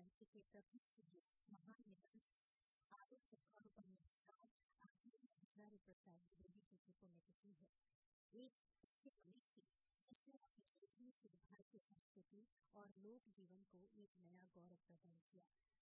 साहित्य के प्रथम महान निबंध आलोचक और उपन्यासकार आचार्य प्रसाद द्विवेदी जी की पुण्यतिथि है। एक अच्छे मनुष्य जिसने अपने जीवन से भारतीय संस्कृति और लोक जीवन को एक नया गौरव प्रदान किया।